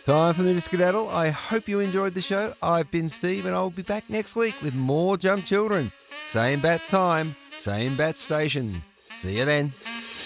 Time for me to skedaddle. I hope you enjoyed the show. I've been Steve, and I'll be back next week with more Jump Children. Same bat time, same bat station. See you then.